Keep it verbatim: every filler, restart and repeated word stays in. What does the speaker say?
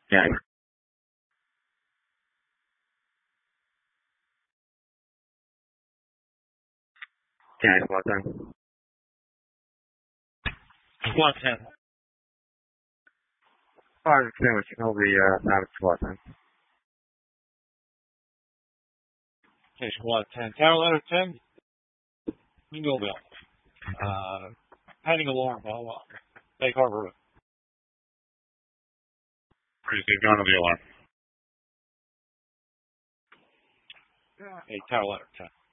Jag. Jag var ten. One ten. Five sandwich over the uh nine squat ten. Station one ten. Tower letter ten. Bingo Bill. Uh, pending alarm. I'll uh, take Harbor. Receive gun of the alarm. Hey, tower letter ten.